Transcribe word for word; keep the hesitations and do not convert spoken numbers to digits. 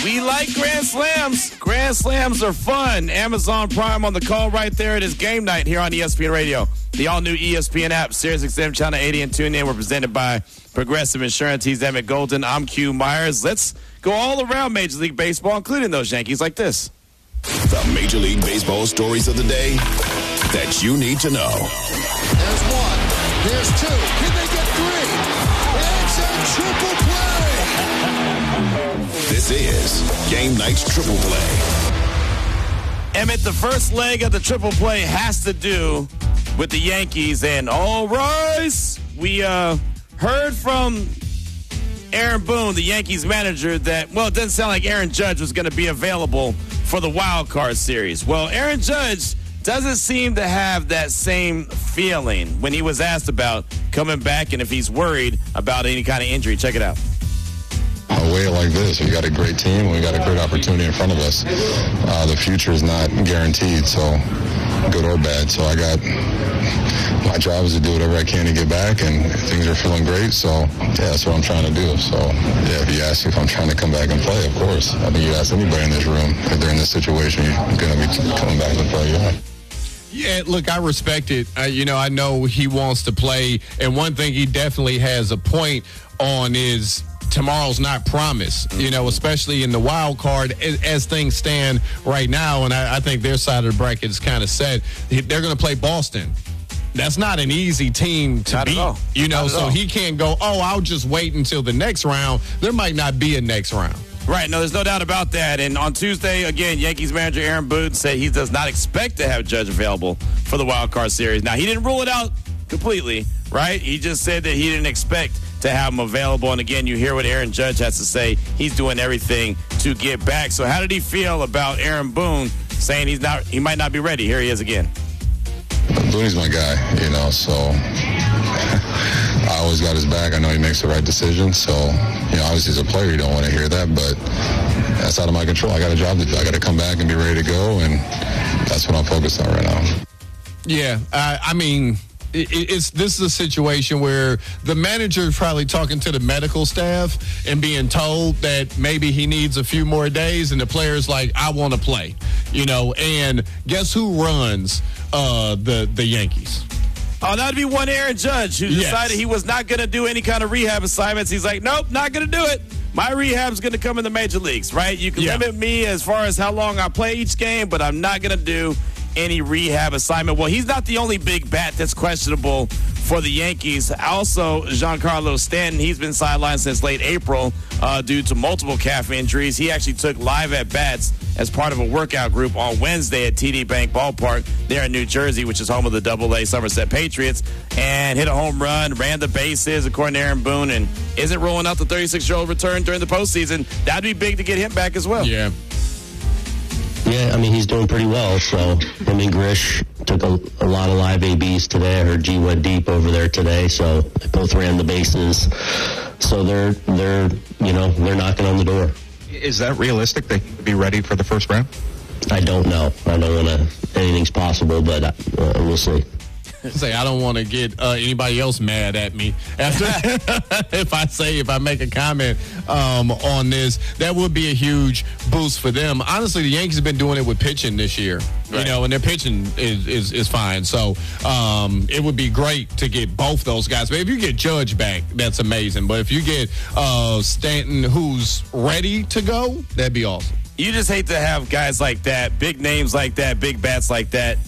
We like Grand Slams. Grand Slams are fun. Amazon Prime on the call right there. It is game night here on E S P N Radio. The all-new E S P N app, Sirius X M Channel eighty and TuneIn. We're presented by Progressive Insurance. He's Emmett Golden. I'm Q Myers. Let's go all around Major League Baseball, including those Yankees like this. The Major League Baseball stories of the day that you need to know. There's one. There's two. Can they get three? It's a triple play. This is Game Night's Triple Play. Emmett, the first leg of the triple play has to do with the Yankees. And all rise. We uh, heard from Aaron Boone, the Yankees manager, that, well, it doesn't sound like Aaron Judge was going to be available for the wild card series. Well, Aaron Judge doesn't seem to have that same feeling when he was asked about coming back and if he's worried about any kind of injury. Check it out. A way like this, we got a great team and we got a great opportunity in front of us. Uh, the future is not guaranteed, so good or bad. So I got my job is to do whatever I can to get back, and things are feeling great. So yeah, that's what I'm trying to do. So yeah, if you ask if I'm trying to come back and play, of course. I think you ask anybody in this room if they're in this situation, you're going to be coming back and play. Yeah. Yeah, look, I respect it. Uh, you know, I know he wants to play, and one thing he definitely has a point on is tomorrow's not promised, you know, especially in the wild card as, as things stand right now. And I, I think their side of the bracket is kind of set. They're going to play Boston. That's not an easy team to Not at beat, all. you know, Not at so all. he can't go, oh, I'll just wait until the next round. There might not be a next round. Right, no, there's no doubt about that. And on Tuesday, again, Yankees manager Aaron Boone said he does not expect to have Judge available for the wild card series. Now, he didn't rule it out completely, right? He just said that he didn't expect to have him available. And again, you hear what Aaron Judge has to say. He's doing everything to get back. So how did he feel about Aaron Boone saying he's not, he might not be ready? Here he is again. Boone's my guy, you know, so I always got his back. I know he makes the right decision. So, you know, obviously as a player, you don't want to hear that, but that's out of my control. I got a job to do. I got to come back and be ready to go, and that's what I'm focused on right now. Yeah, I, I mean, it, it's this is a situation where the manager is probably talking to the medical staff and being told that maybe he needs a few more days, and the player's like, I want to play, you know, and guess who runs uh, the, the Yankees? Oh, that would be one Aaron Judge who Yes. decided he was not going to do any kind of rehab assignments. He's like, nope, not going to do it. My rehab's going to come in the major leagues, right? You can Yeah. limit me as far as how long I play each game, but I'm not going to do any rehab assignment. Well, he's not the only big bat that's questionable for the Yankees. Also, Giancarlo Stanton, he's been sidelined since late April uh, due to multiple calf injuries. He actually took live at-bats as part of a workout group on Wednesday at T D Bank Ballpark there in New Jersey, which is home of the double A Somerset Patriots, and hit a home run, ran the bases, according to Aaron Boone, and isn't rolling out the thirty-six-year-old return during the postseason. That'd be big to get him back as well. Yeah. Yeah, I mean, he's doing pretty well. So him and Grish took a, a lot of live A Bs today. I heard G went deep over there today, so they both ran the bases. So they're, they're you know, they're knocking on the door. Is that realistic? They could be ready for the first round? I don't know. I don't want to, anything's possible, but uh, we'll see. Say I don't want to get uh, anybody else mad at me after if I say if I make a comment um, on this. That would be a huge boost for them. Honestly, the Yankees have been doing it with pitching this year, Right. you know, and their pitching is is, is fine. So um, it would be great to get both those guys. But if you get Judge back, that's amazing. But if you get uh, Stanton, who's ready to go, that'd be awesome. You just hate to have guys like that, big names like that, big bats like that,